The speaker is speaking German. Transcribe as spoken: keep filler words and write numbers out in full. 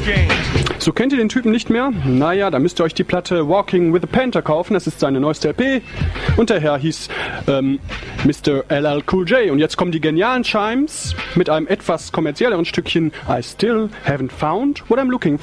So, kennt ihr den Typen nicht mehr? Naja, da müsst ihr euch die Platte Walking with the Panther kaufen. Das ist seine neueste L P. Und der Herr hieß ähm, Mister L L Cool J. Und jetzt kommen die genialen Chimes mit einem etwas kommerzielleren Stückchen I Still Haven't Found What I'm Looking